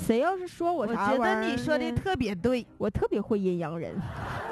谁要是说我啥玩意儿， 我觉得你说的特别对， 我特别会阴阳人。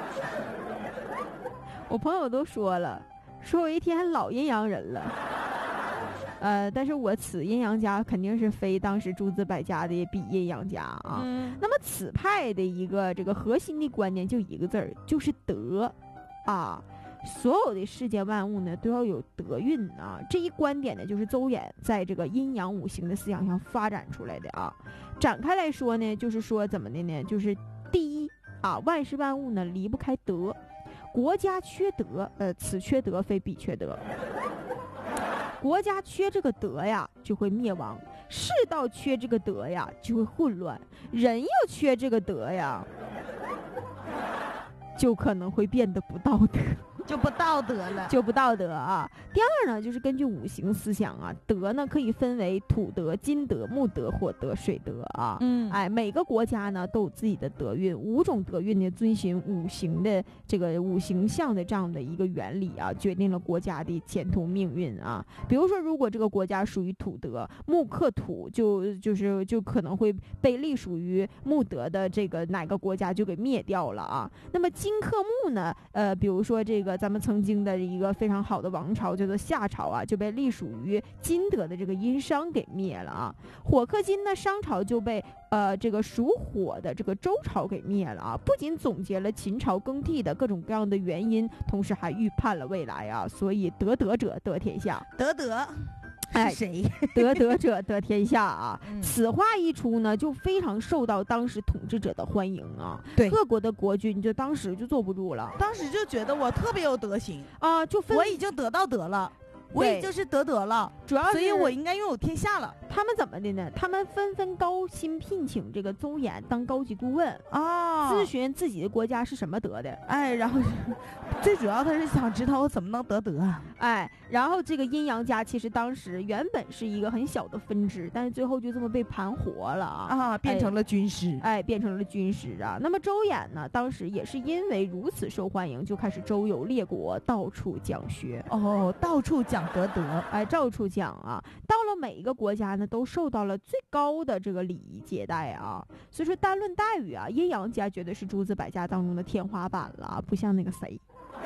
我朋友都说了，说我一天老阴阳人了。但是我此阴阳家肯定是非当时诸子百家的比阴阳家啊。那么此派的一个这个核心的观念就一个字儿，就是德啊。所有的世界万物呢都要有德运啊，这一观点呢就是邹衍在这个阴阳五行的思想上发展出来的啊。展开来说呢，就是说怎么的呢？就是第一啊，万事万物呢离不开德，国家缺德，此缺德非彼缺德。国家缺这个德呀，就会灭亡；世道缺这个德呀，就会混乱；人又缺这个德呀，就可能会变得不道德。 就不道德了， 就不道德啊。第二呢，就是根据五行思想啊，德呢可以分为土德、金德、木德、火德、水德啊。每个国家呢都有自己的德运，5种德运呢遵循五行的这个五行象的这样的一个原理啊，决定了国家的前途命运啊。比如说，如果这个国家属于土德，木克土，就可能会被隶属于木德的这个哪个国家就给灭掉了啊。那么金克木呢，比如说这个咱们曾经的一个非常好的王朝叫做夏朝啊，就被隶属于金德的这个殷商给灭了啊。火克金呢，商朝就被这个属火的这个周朝给灭了啊。不仅总结了秦朝更替的各种各样的原因，同时还预判了未来啊。所以得德者得天下， 得德是谁？ 得德者得天下啊！此话一出呢，就非常受到当时统治者的欢迎啊。 对， 各国的国君就当时就坐不住了， 当时就觉得我特别有德行啊， 我已经得到德了，我已经是得德了， 主要是所以我应该拥有天下了。 他们怎么的呢？他们纷纷高薪聘请这个邹衍当高级顾问啊，咨询自己的国家是什么德的。 然后最主要他是想知道我怎么能得德。 然后这个阴阳家其实当时原本是一个很小的分支，但是最后就这么被盘活了啊， 变成了军师。 变成了军师啊。那么周衍呢，当时也是因为如此受欢迎，就开始周游列国，到处讲学。 到处讲得德。 到处讲啊。到了每一个国家呢，都受到了最高的这个礼仪接待啊。所以说单论待遇啊，阴阳家绝对是诸子百家当中的天花板了，不像那个谁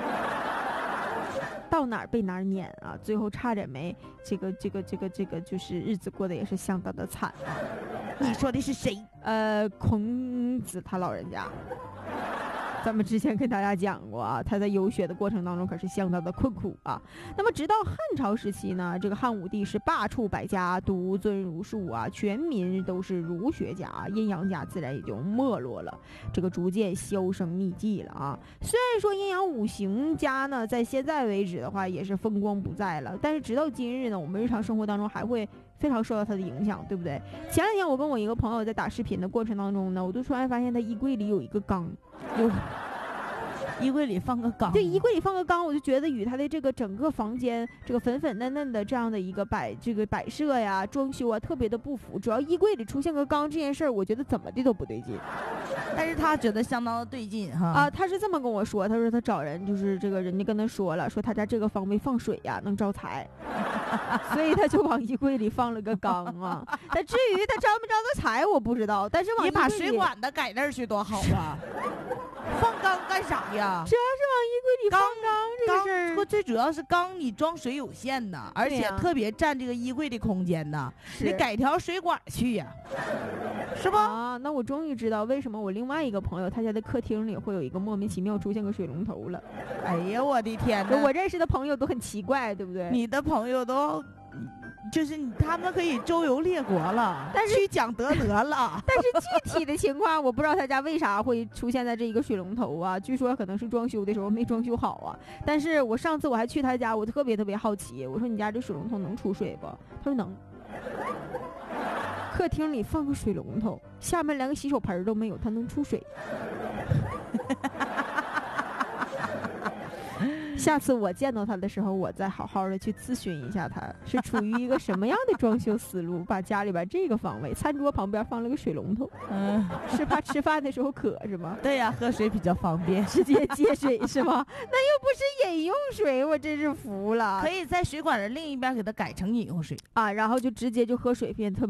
到哪儿被哪儿撵啊，最后差点没这个就是日子过得也是相当的惨啊。 你说的是谁？ 孔子他老人家。咱们之前跟大家讲过啊，他在游学的过程当中可是相当的困苦啊。那么直到汉朝时期呢，这个汉武帝是罢黜百家，独尊儒术啊，全民都是儒学家，阴阳家自然也就没落了，这个逐渐销声匿迹了啊。虽然说阴阳五行家呢，在现在为止的话也是风光不再了，但是直到今日呢，我们日常生活当中还会非常受到他的影响，对不对？前两天我跟我一个朋友在打视频的过程当中呢，我就突然发现他衣柜里有一个缸， 衣柜里放个缸， 对，衣柜里放个缸，我就觉得与他的这个整个房间这个粉粉嫩嫩的这样的一个摆设呀、装修啊，特别的不符。主要衣柜里出现个缸这件事儿，我觉得怎么的都不对劲。 但是他觉得相当的对劲哈。 他是这么跟我说，他说他找人，就是这个人家跟他说了，说他家这个方位放水呀能招财，所以他就往衣柜里放了个缸啊。但至于他招没招到财我不知道，但是你把水管子改那儿去多好啊。放缸干啥呀？ 主要是往衣柜里放缸这个事儿， 最主要是缸你装水有限呐，而且特别占这个衣柜的空间呐。你改条水管去呀，是吧？ 啊，那我终于知道为什么我另外一个朋友他家的客厅里会有一个莫名其妙出现个水龙头了。 哎呀，我的天哪！ 我认识的朋友都很奇怪，对不对？ 你的朋友都。就是他们可以周游列国了， 但是去讲得德了。 但是具体的情况我不知道他家为啥会出现在这一个水龙头啊，据说可能是装修的时候没装修好啊。但是我上次我还去他家，我特别好奇，我说你家这水龙头能出水不？他说能。客厅里放个水龙头，下面连个洗手盆都没有，它能出水。下次我见到他的时候，我再好好的去咨询一下，他是处于一个什么样的装修思路，把家里边这个方位餐桌旁边放了个水龙头，是怕吃饭的时候渴是吗？ 对呀，喝水比较方便， 直接接水是吗？那又不是饮用水，我真是服了。 可以在水管的另一边给它改成饮用水啊，然后就直接就喝水变特别。